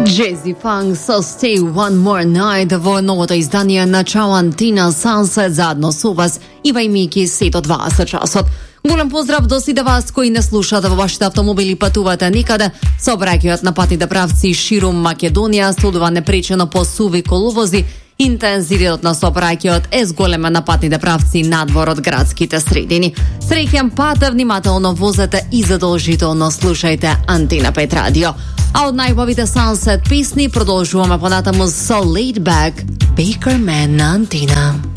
Jazzy Funk со Stay One More Night во новото издание на Чао Антина Sunset заедно со вас Ива и Мики се до 20 часот. Голем поздрав до сите вас кои не слушате во вашите автомобили, патувате никаде, сообраќајот на патните правци ширум Македонија, следува непречено по суви коловози, интензитетот на сообраќајот е зголемен на патните правци надвор од градските средини. Среќен пат, внимателно возете и задолжително слушајте Антина 5 радио. А од најубавите Sunset песни продолжуваме понатаму со Laid Back, Baker Man на Антина.